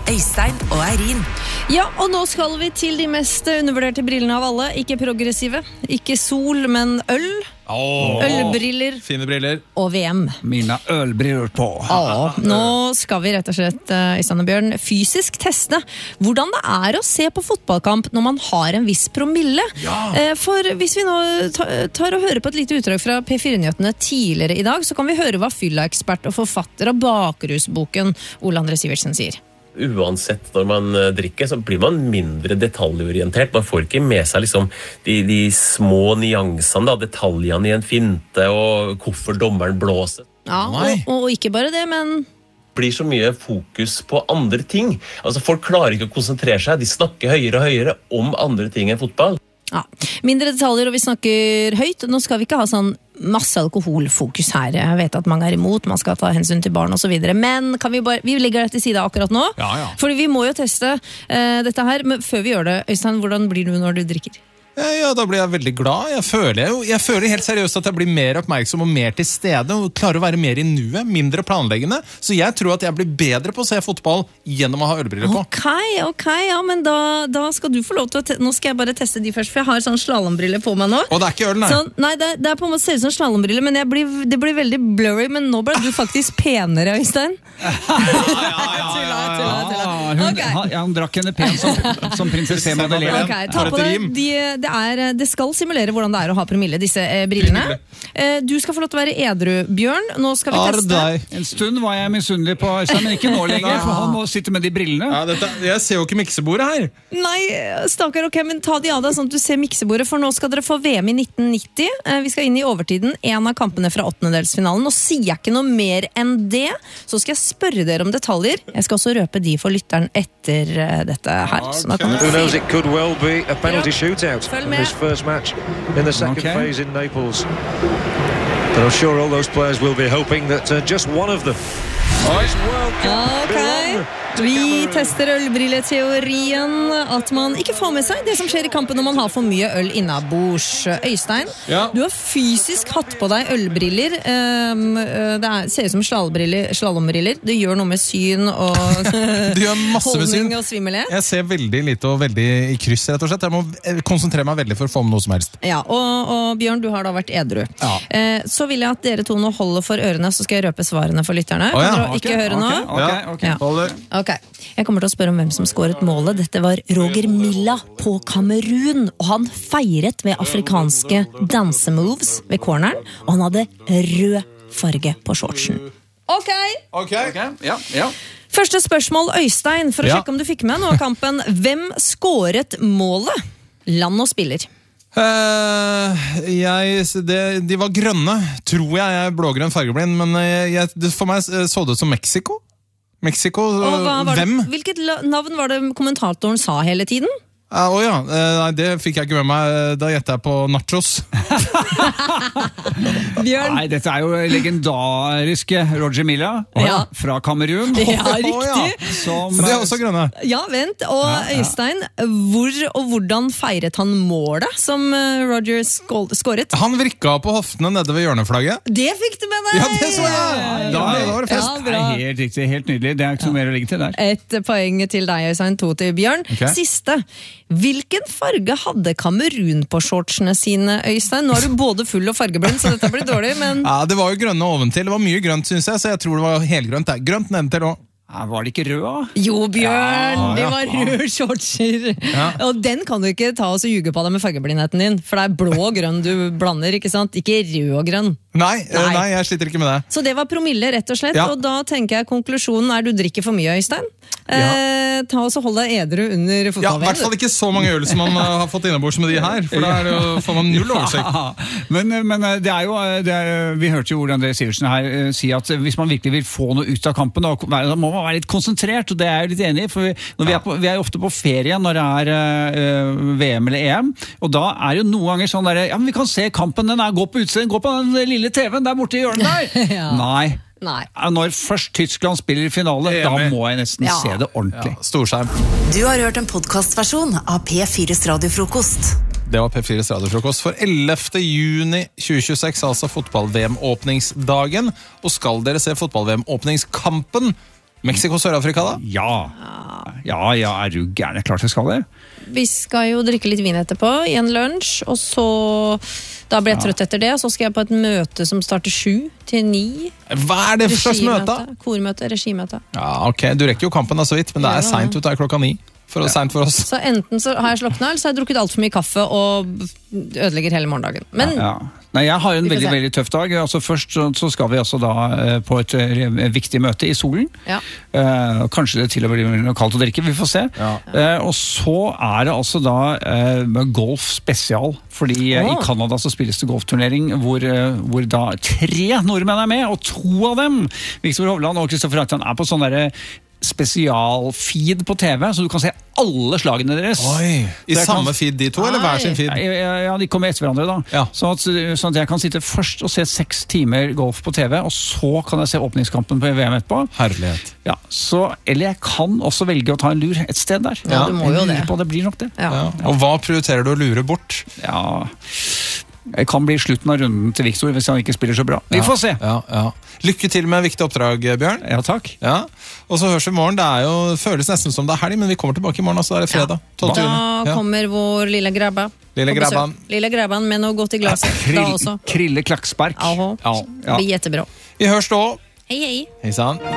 Øystein og Eirin. Ja, og nå skal vi til de mest undervurderte brillene av alle. Ikke progressive, ikke sol, men øl. Ølbriller. Fine briller. Og VM. Mine ølbriller på. Nå skal vi rett og slett, Øystein og Bjørn, fysisk teste hvordan det er å se på fotballkamp når man har en viss promille. For hvis vi nå tar og hører på et lite utdrag fra P4-nyhetene tidligere i dag, så kan vi høre hva fylla-ekspert og forfatter av Bakrusboken Ole André Sivertsen sier. Uansett når man drikker, så blir man mindre detaljorientert. Man får ikke med seg liksom de små nyansene, detaljene i en finte, og hvorfor dommeren blåser. Ja, og ikke bare det, men blir så mye fokus på andre ting. Altså, folk klarer ikke å konsentrere seg. De snakker høyere og høyere om andre ting enn fotball. Ja, mindre detaljer, og vi snakker høyt. Nå skal vi ikke ha sånn masse alkoholfokus her. Jeg vet at mange er imot, man skal ta hensyn til barn og så videre. Men kan vi legger det til side akkurat nå. Fordi vi må jo teste dette her. Men før vi gjør det, Øystein, hvordan blir du når du drikker? Ja, da blir jeg veldig glad. Jeg føler helt seriøst at jeg blir mer oppmerksom og mer til stede, og klarer å være mer i nuet, mindre planleggende. Så jeg tror at jeg blir bedre på å se fotball gjennom å ha ølbriller på. Ok, ja, men da skal du få lov til å nå skal jeg bare teste de først, for jeg har sånn slalombriller på meg nå. Og det er ikke øl, nei? Nei, det er på en måte ser ut som slalombriller, men det blir veldig blurry, men nå ble du faktisk penere, Øystein. Han drakk henne pen som prinsesse Madeleine. Ok, ta på deg det skal simulere hvordan det er å ha promille, disse brillene. Du skal få lov til å være edru, Bjørn. Nå skal vi teste. En stund var jeg misunnelig på Øystein, men ikke nå lenger, for han må sitte med de brillene. Jeg ser jo ikke miksebordet her. Nei, stakkar, ok, men ta de av deg sånn at du ser miksebordet, for nå skal dere få VM i 1990. Vi skal inn i overtiden, en av kampene fra åttendedelsfinalen. Nå sier jeg ikke noe mer enn det, så skal jeg spørre dere om detaljer. Jeg skal også røpe de for lytteren etter dette her. Who knows, it could well be a penalty shootout. This first match in the second phase in Naples. But I'm sure all those players will be hoping that just one of them is World Cup. Vi tester ølbrilleteorien, at man ikke får med seg det som skjer i kampen når man har for mye øl innabords. Øystein, du har fysisk hatt på deg ølbriller. Det ser ut som slalombriller. Det gjør noe med syn og holdning og svimmelighet. Jeg ser veldig lite og veldig i kryss, rett og slett. Jeg må konsentrere meg veldig for å få med noe som helst. Ja, og Bjørn, du har da vært edru. Så vil jeg at dere to nå holder for ørene, så skal jeg røpe svarene for lytterne. Kan dere ikke høre nå? Holder. Jeg kommer til å spørre om hvem som skåret målet. Dette var Roger Milla på Kamerun, og han feiret ved afrikanske dansemoves ved corneren, og han hadde rød farge på shortsen. Ok. Første spørsmål, Øystein, for å sjekke om du fikk med nå kampen. Hvem skåret målet? Land og spiller. De var grønne, tror jeg er blågrønn fargeblind, men for meg så det ut som Mexico. Hvem? Hvilket navn var det kommentatoren sa hele tiden? Nei, det fikk jeg ikke med meg. Da gjetter jeg på nachos. Bjørn? Nei, dette er jo legendariske Roger Milla fra Kamerun. Ja, riktig. Det er også grønne. Ja, vent. Og Øystein, hvor og hvordan feiret han målet som Roger skåret? Han vrikka på hoftene nede ved hjørneflagget. Det fikk du med deg! Ja, det så jeg! Da var det fest. Det er helt riktig, helt nydelig. Det er ikke noe mer å legge til der. Et poeng til deg, Øystein, 2 til Bjørn. Siste. Hvilken farge hadde Kamerun på shortsene sine, Øystein? Nå er du både full og fargeblind, så dette blir dårlig, men... Ja, det var jo grønne oventil. Det var mye grønt, synes jeg, så jeg tror det var helgrønt. Grønt nedentil også. Var det ikke rød, da? Jo, Bjørn, det var rød shortser. Og den kan du ikke ta og ljuge på deg med fargeblindheten din, for det er blå og grønn du blander, ikke sant? Ikke rød og grønn. Nei, jeg sliter ikke med det. Så det var promille, rett og slett, og da tenker jeg konklusjonen er du drikker for mye, Øystein. Ta og så hold deg edru under fotball. Ja, i hvert fall ikke så mange øl som man har fått innebords med de her, for da får man null oversikt. Men det er jo, vi hørte jo Ole André Sivertsen her si at hvis man virkelig vil få noe ut av kampen, da må man være litt konsentrert, og det er jeg litt enig i, for vi er ofte på ferie når det er VM eller EM, og da er jo noen ganger sånn der, ja, men vi kan se kampen, gå på utsiden, gå på den lille TV-en der borte i hjørnet der. Nei. Når først Tyskland spiller i finale, da må jeg nesten se det ordentlig. Storskjerm. Du har hørt en podcastversjon av P4's radiofrokost. Det var P4's radiofrokost for 11. juni 2026, altså fotball-VM-åpningsdagen. Og skal dere se fotball-VM-åpningskampen Mexico-Sør-Afrika da? Ja. Ja, er du gærne, klart jeg skal det. Vi skal jo drikke litt vin etterpå i en lunsj, og så da blir jeg trøtt etter det, så skal jeg på et møte som starter 7 til 9. Hva er det for slags møte? Kormøte, regimøte. Ja, ok, du rekker jo kampen så vidt, men det er sent ut, det er 9:00. Sent for oss. Så enten så har jeg slokna, eller så har jeg drukket alt for mye kaffe og ødelegger hele morgendagen. Men Nei, jeg har en veldig tøff dag. Altså, først så skal vi altså da på et viktig møte i solen. Kanskje det til og med blir kaldt å drikke, vi får se. Og så er det altså da golf spesial, fordi i Canada så spilles det golfturnering hvor da 3 nordmenn er med, og 2 av dem, Victor Hovland og Kristoffer Hartmann, er på sånn der spesialfeed på TV, så du kan se alle slagene deres. Oi, i samme feed de to, eller hver sin feed? Ja, de kommer etter hverandre da. Sånn at jeg kan sitte først og se 6 timer golf på TV, og så kan jeg se åpningskampen på VM etterpå. Herlighet. Ja, eller jeg kan også velge å ta en lur et sted der. Ja, du må jo det. Det blir nok det. Og hva prioriterer du å lure bort? Det kan bli slutten av runden til Victor hvis han ikke spiller så bra. Vi får se! Lykke til med viktig oppdrag, Bjørn. Ja, takk. Og så høres vi i morgen. Det føles nesten som det er helg, men vi kommer tilbake i morgen, så er det fredag. 12. Da kommer vår lille grabba. Lille grabban med noe godt i glasset. Krille Klaksberg. Det blir jättebra. Vi hørs da. Hei, hei. Hei sann.